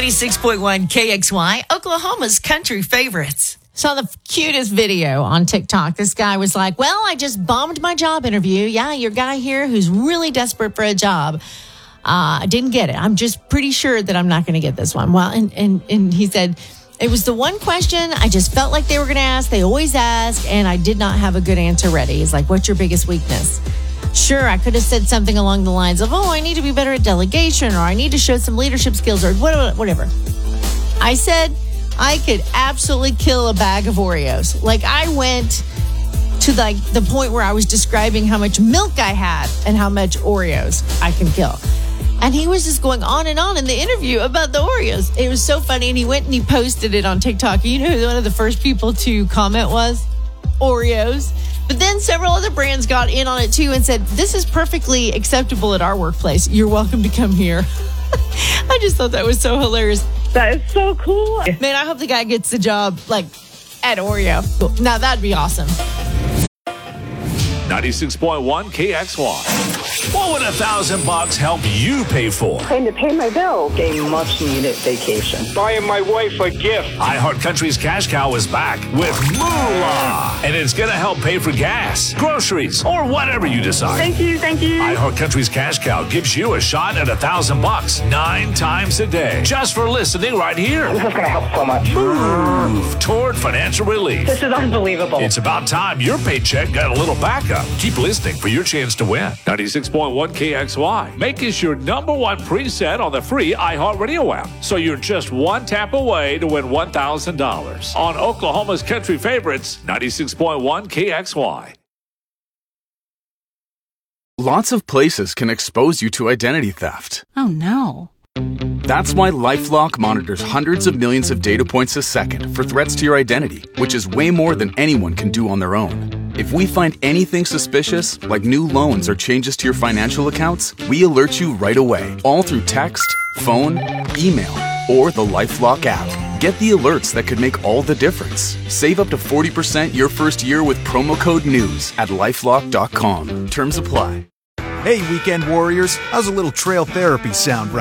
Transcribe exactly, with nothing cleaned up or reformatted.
ninety-six point one K X Y, Oklahoma's country favorites. Saw the cutest video on TikTok. This guy was like, well, I just bombed my job interview. Yeah, your guy here who's really desperate for a job. I uh, didn't get it. I'm just pretty sure that I'm not going to get this one. Well, and, and, and he said, it was the one question I just felt like they were going to ask. They always ask, and I did not have a good answer ready. He's like, what's your biggest weakness? Sure, I could have said something along the lines of, oh, I need to be better at delegation, or I need to show some leadership skills, or whatever. I said, I could absolutely kill a bag of Oreos. Like, I went to like the point where I was describing how much milk I had and how much Oreos I can kill. And he was just going on and on in the interview about the Oreos. It was so funny. And he went and he posted it on TikTok. You know who one of the first people to comment was? Oreos. But then several other brands got in on it too and said, this is perfectly acceptable at our workplace. You're welcome to come here. I just thought that was so hilarious. That is so cool. Man, I hope the guy gets the job, like, at Oreo. Now, that'd be awesome. ninety-six point one K X Y. What would a thousand bucks help you pay for? Trying to pay my bill. A much-needed vacation. Buying my wife a gift. iHeartCountry's Cash Cow is back with Moolah. And it's going to help pay for gas, groceries, or whatever you decide. Thank you, thank you. iHeartCountry's Cash Cow gives you a shot at a thousand bucks nine times a day. Just for listening right here. This is going to help so much. Move toward financial relief. This is unbelievable. It's about time your paycheck got a little backup. Keep listening for your chance to win. ninety-six point one K X Y. Make us your number one preset on the free iHeartRadio app. So you're just one tap away to win one thousand dollars on Oklahoma's country favorites, ninety-six point one K X Y. Lots of places can expose you to identity theft. Oh, no. That's why LifeLock monitors hundreds of millions of data points a second for threats to your identity, which is way more than anyone can do on their own. If we find anything suspicious, like new loans or changes to your financial accounts, we alert you right away, all through text, phone, email, or the LifeLock app. Get the alerts that could make all the difference. Save up to forty percent your first year with promo code NEWS at lifelock dot com. Terms apply. Hey, weekend warriors, how's a little trail therapy sound right